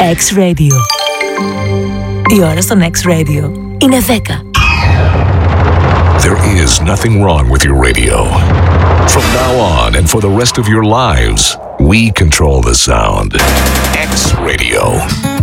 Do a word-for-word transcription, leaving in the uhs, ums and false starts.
X-Radio. Η ώρα στον X-Radio είναι δέκα. There is nothing wrong with your radio. From now on and for the rest of your lives, we control the sound. X-Radio.